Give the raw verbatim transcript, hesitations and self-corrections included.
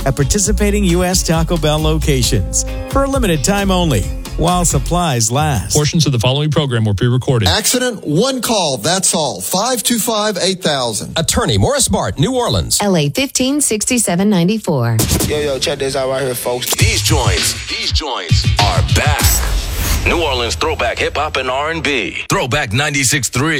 at participating U S Taco Bell locations for a limited time only while supplies last. Portions of the following program were pre-recorded. Accident, one call, that's all. five two five, eight thousand. Attorney Morris Bart, New Orleans. L A fifteen sixty-seven ninety-four. Yo, yo, check this out right here, folks. These joints, these joints are back. New Orleans throwback hip hop and R and B. Throwback ninety-six point three.